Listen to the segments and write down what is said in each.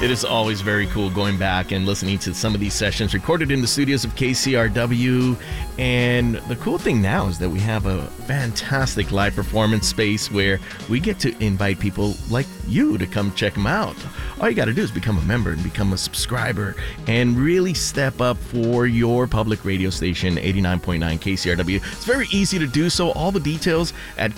It is always very cool going back and listening to some of these sessions recorded in the studios of KCRW. And the cool thing now is that we have a fantastic live performance space where we get to invite people like you to come check them out. All you got to do is become a member and become a subscriber and really step up for your public radio station, 89.9 KCRW. It's very easy to do so. All the details at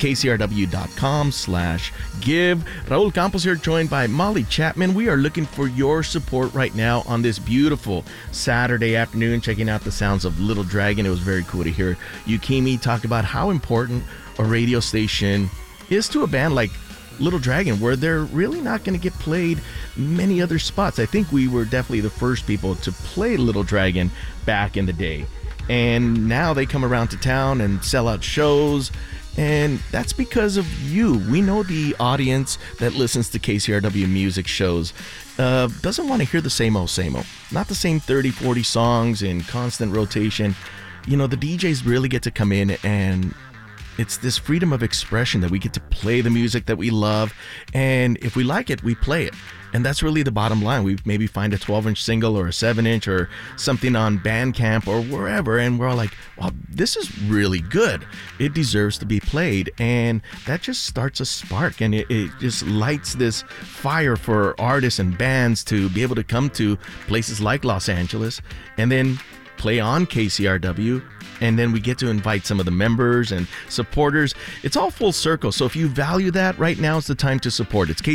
kcrw.com/give. Raul Campos here, joined by Molly Chapman. We are looking for your support right now on this beautiful Saturday afternoon, checking out the sounds of Little Dragon. It was very cool to hear Yukimi talk about how important a radio station is to a band like Little Dragon, where they're really not going to get played many other spots. I think we were definitely the first people to play Little Dragon back in the day. And now they come around to town and sell out shows. And that's because of you. We know the audience that listens to KCRW music shows doesn't want to hear the same old, not the same 30, 40 songs in constant rotation. You know, the DJs really get to come in, and it's this freedom of expression that we get to play the music that we love. And if we like it, we play it. And that's really the bottom line. We maybe find a 12-inch single or a 7-inch or something on Bandcamp or wherever, and we're all like, wow, this is really good. It deserves to be played. And that just starts a spark, and it just lights this fire for artists and bands to be able to come to places like Los Angeles and then play on KCRW. And then we get to invite some of the members and supporters. It's all full circle. So if you value that, right now is the time to support. It's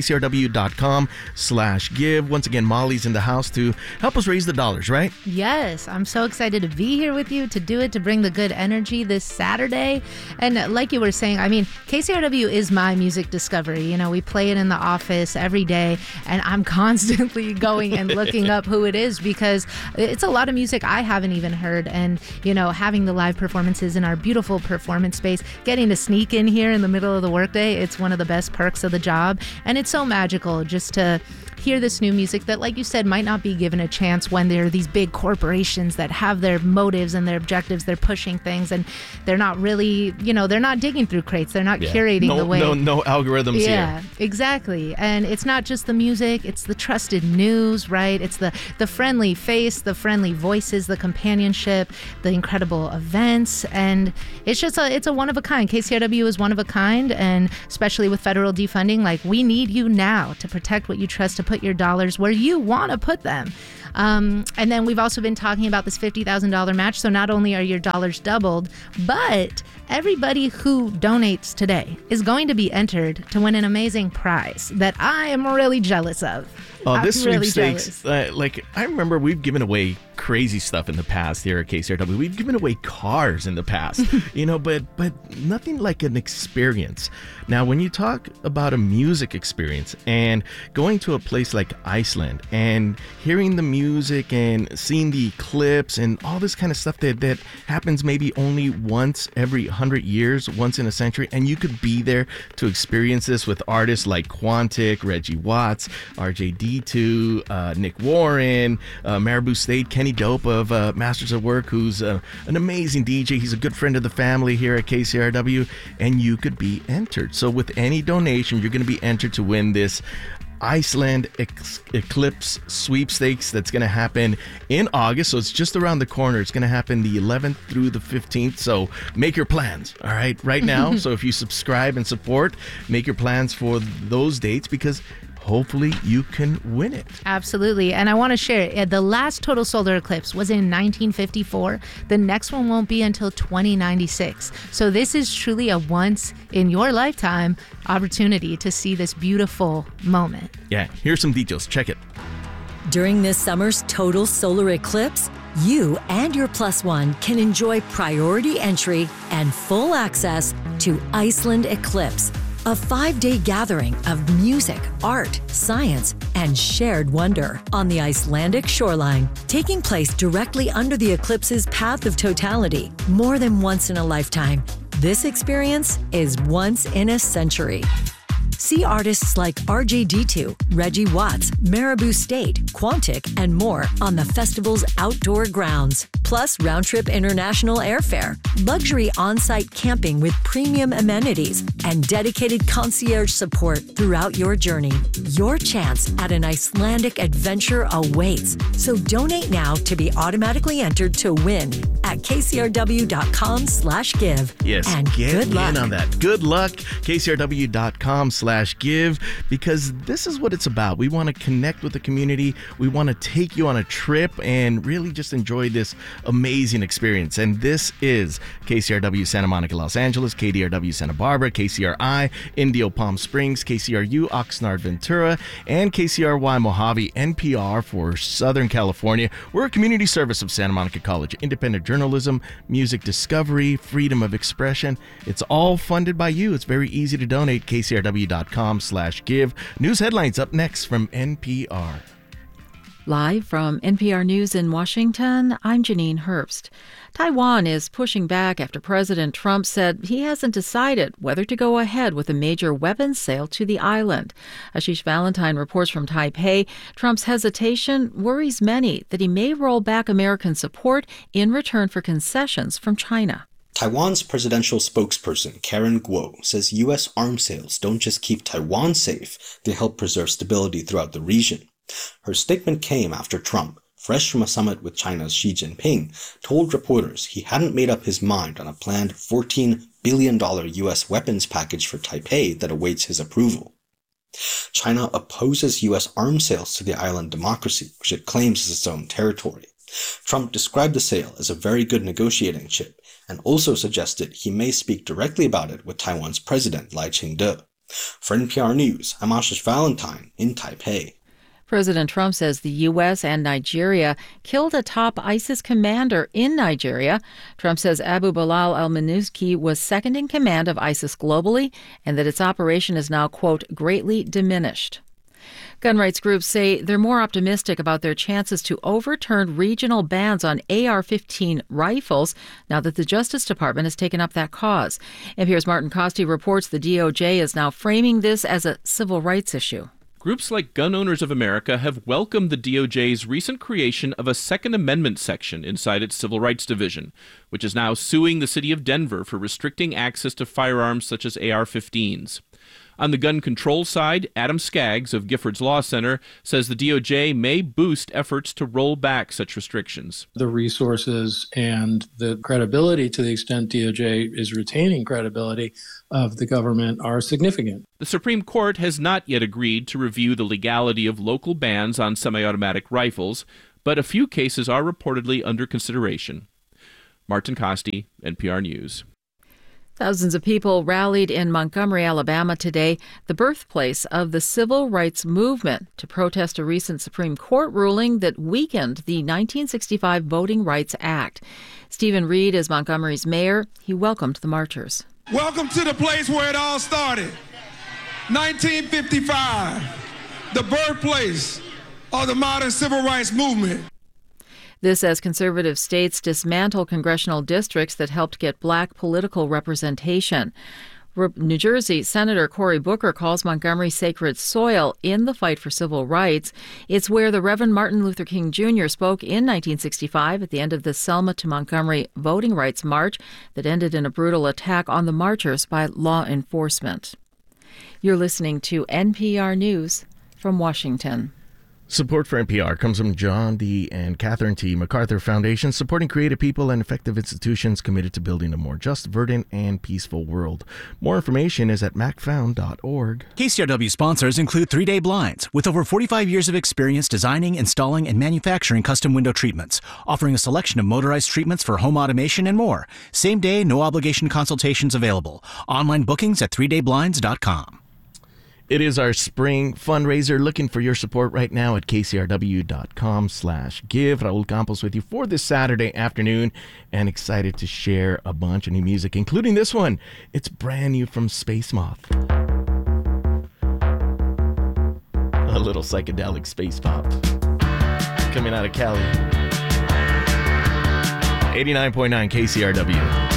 kcrw.com/give. Once again, Molly's in the house to help us raise the dollars, right? Yes, I'm so excited to be here with you, to do it, to bring the good energy this Saturday. And like you were saying, I mean, KCRW is my music discovery. You know, we play it in the office every day, and I'm constantly going and looking up who it is, because it's a lot of music I haven't even heard. And, you know, having the live performances in our beautiful performance space, getting to sneak in here in the middle of the workday, it's one of the best perks of the job. And it's so magical just to hear this new music that, like you said, might not be given a chance when there are these big corporations that have their motives and their objectives. They're pushing things, and they're not really, you know, they're not digging through crates. They're not curating the way. No algorithms here. Yeah, exactly. And it's not just the music, it's the trusted news, right? It's the friendly face, the friendly voices, the companionship, the incredible events. And it's just it's a one of a kind. KCRW is one of a kind, and especially with federal defunding, like, we need you now to protect what you trust, to put your dollars where you want to put them. And then we've also been talking about this $50,000 match. So not only are your dollars doubled, but everybody who donates today is going to be entered to win an amazing prize that I am really jealous of. Oh, this sweepstakes, like, I remember we've given away crazy stuff in the past here at KCRW. We've given away cars in the past, you know, but nothing like an experience. Now, when you talk about a music experience and going to a place like Iceland and hearing the music and seeing the clips and all this kind of stuff that happens maybe only once every 100 years, once in a century, and you could be there to experience this with artists like Quantic, Reggie Watts, RJD2, Nick Warren, Marabou State, Kenny Dope of Masters of Work, who's an amazing DJ. He's a good friend of the family here at KCRW, and you could be entered. So with any donation, you're going to be entered to win this Iceland Eclipse sweepstakes that's going to happen in August. So it's just around the corner. It's going to happen the 11th through the 15th. So make your plans, all right now. So if you subscribe and support, make your plans for those dates, because hopefully you can win it. Absolutely. And I want to share, the last total solar eclipse was in 1954. The next one won't be until 2096. So this is truly a once in your lifetime opportunity to see this beautiful moment. Yeah, here's some details. Check it. During this summer's total solar eclipse, you and your plus one can enjoy priority entry and full access to Iceland Eclipse, a 5-day gathering of music, art, science, and shared wonder on the Icelandic shoreline, taking place directly under the eclipse's path of totality. More than once in a lifetime, this experience is once in a century. See artists like RJD2, Reggie Watts, Marabou State, Quantic, and more on the festival's outdoor grounds. Plus round-trip international airfare, luxury on-site camping with premium amenities, and dedicated concierge support throughout your journey. Your chance at an Icelandic adventure awaits. So donate now to be automatically entered to win at kcrw.com/give. Yes, and get good luck. in on that. Good luck, kcrw.com/give, because this is what it's about. We want to connect with the community. We want to take you on a trip and really just enjoy this amazing experience. And this is KCRW Santa Monica, Los Angeles, KDRW Santa Barbara, KCRI Indio Palm Springs, KCRU Oxnard Ventura, and KCRY Mojave, NPR for Southern California. We're a community service of Santa Monica College. Independent journalism, music discovery, freedom of expression. It's all funded by you. It's very easy to donate. kcrw.com/give. News headlines up next from NPR. Live from NPR News in Washington, I'm Janine Herbst. Taiwan is pushing back after President Trump said he hasn't decided whether to go ahead with a major weapons sale to the island. Ashish Valentine reports from Taipei. Trump's hesitation worries many that he may roll back American support in return for concessions from China. Taiwan's presidential spokesperson, Karen Guo, says U.S. arms sales don't just keep Taiwan safe, they help preserve stability throughout the region. Her statement came after Trump, fresh from a summit with China's Xi Jinping, told reporters he hadn't made up his mind on a planned $14 billion U.S. weapons package for Taipei that awaits his approval. China opposes U.S. arms sales to the island democracy, which it claims is its own territory. Trump described the sale as a very good negotiating chip and also suggested he may speak directly about it with Taiwan's president, Lai Ching-te. For NPR News, I'm Ashish Valentine in Taipei. President Trump says the U.S. and Nigeria killed a top ISIS commander in Nigeria. Trump says Abu Bilal al-Minuki was second in command of ISIS globally and that its operation is now, quote, greatly diminished. Gun rights groups say they're more optimistic about their chances to overturn regional bans on AR-15 rifles now that the Justice Department has taken up that cause. NPR's Martin Costi reports the DOJ is now framing this as a civil rights issue. Groups like Gun Owners of America have welcomed the DOJ's recent creation of a Second Amendment section inside its Civil Rights Division, which is now suing the city of Denver for restricting access to firearms such as AR-15s. On the gun control side, Adam Skaggs of Giffords Law Center says the DOJ may boost efforts to roll back such restrictions. The resources and the credibility, to the extent DOJ is retaining credibility of the government, are significant. The Supreme Court has not yet agreed to review the legality of local bans on semi-automatic rifles, but a few cases are reportedly under consideration. Martin Costi, NPR News. Thousands of people rallied in Montgomery, Alabama today, the birthplace of the civil rights movement, to protest a recent Supreme Court ruling that weakened the 1965 Voting Rights Act. Stephen Reed is Montgomery's mayor. He welcomed the marchers. Welcome to the place where it all started. 1955, the birthplace of the modern civil rights movement. This as conservative states dismantle congressional districts that helped get black political representation. New Jersey Senator Cory Booker calls Montgomery sacred soil in the fight for civil rights. It's where the Reverend Martin Luther King Jr. spoke in 1965 at the end of the Selma to Montgomery voting rights march that ended in a brutal attack on the marchers by law enforcement. You're listening to NPR News from Washington. Support for NPR comes from John D. and Catherine T. MacArthur Foundation, supporting creative people and effective institutions committed to building a more just, verdant, and peaceful world. More information is at macfound.org. KCRW sponsors include 3 Day Blinds, with over 45 years of experience designing, installing, and manufacturing custom window treatments, offering a selection of motorized treatments for home automation and more. Same day, no obligation consultations available. Online bookings at 3dayblinds.com. It is our spring fundraiser. Looking for your support right now at kcrw.com/give. Raul Campos with you for this Saturday afternoon, and excited to share a bunch of new music, including this one. It's brand new from Space Moth. A little psychedelic space pop coming out of Cali. 89.9 KCRW.